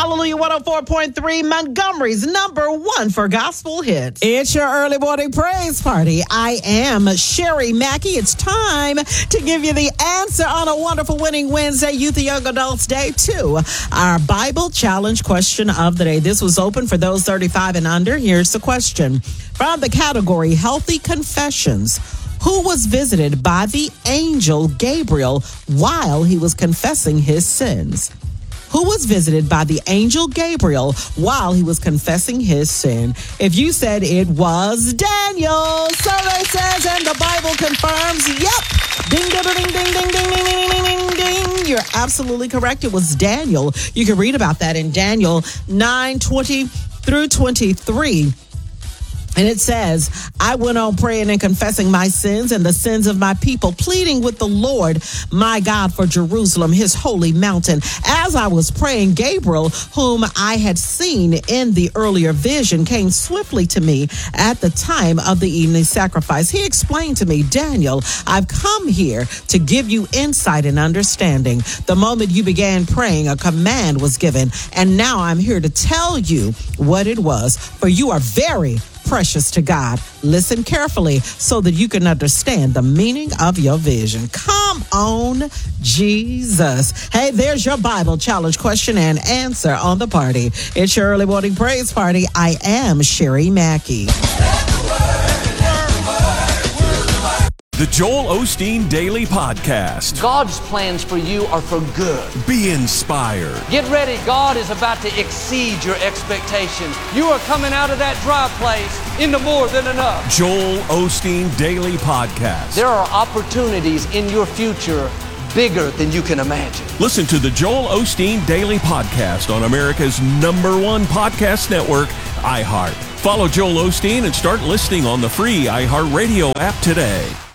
Hallelujah 104.3, Montgomery's #1 for gospel hits. It's your early morning praise party. I am Sherry Mackey. It's time to give you the answer on a wonderful winning Wednesday, Youth and Young Adults Day 2. Our Bible challenge question of the day. This was open for those 35 and under. Here's the question. From the category Healthy Confessions, who was visited by the angel Gabriel while he was confessing his sins? Who was visited by the angel Gabriel while he was confessing his sin? If you said it was Daniel, survey says, and the Bible confirms, yep. Ding, ding, ding, ding, ding, ding, ding, ding, ding, ding. You're absolutely correct. It was Daniel. You can read about that in Daniel 9:20 through 23. And it says, I went on praying and confessing my sins and the sins of my people, pleading with the Lord, my God, for Jerusalem, his holy mountain. As I was praying, Gabriel, whom I had seen in the earlier vision, came swiftly to me at the time of the evening sacrifice. He explained to me, Daniel, I've come here to give you insight and understanding. The moment you began praying, a command was given, and now I'm here to tell you what it was, for you are very precious to God. Listen carefully so that you can understand the meaning of your vision. Come on, Jesus. Hey, there's your Bible challenge question and answer on the party. It's your early morning praise party. I am Sherry Mackey. The Joel Osteen Daily Podcast. God's plans for you are for good. Be inspired. Get ready. God is about to exceed your expectations. You are coming out of that dry place into more than enough. Joel Osteen Daily Podcast. There are opportunities in your future bigger than you can imagine. Listen to the Joel Osteen Daily Podcast on America's #1 podcast network, iHeart. Follow Joel Osteen and start listening on the free iHeartRadio app today.